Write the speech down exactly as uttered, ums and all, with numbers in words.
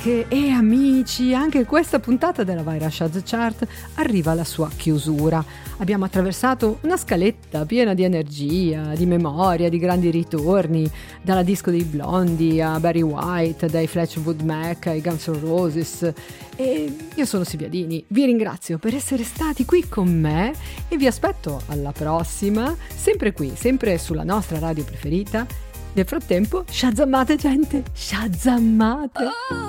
amiche e amici, anche questa puntata della Vaira Shaz Chart arriva alla sua chiusura. Abbiamo attraversato una scaletta piena di energia, di memoria, di grandi ritorni, dalla disco dei Blondie a Barry White, dai Fleetwood Mac ai Guns N' Roses. E io sono Silvia Dini, vi ringrazio per essere stati qui con me e vi aspetto alla prossima, sempre qui, sempre sulla nostra radio preferita. Nel frattempo, shazammate gente, shazammate!